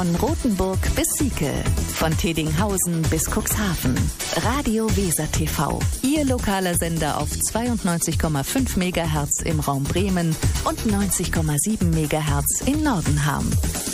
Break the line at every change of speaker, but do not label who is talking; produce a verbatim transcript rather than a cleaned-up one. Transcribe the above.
Von Rothenburg bis Sieke, von Tedinghausen bis Cuxhaven. Radio Weser T V, Ihr lokaler Sender auf zweiundneunzig Komma fünf Megahertz im Raum Bremen und neunzig Komma sieben Megahertz in Nordenham.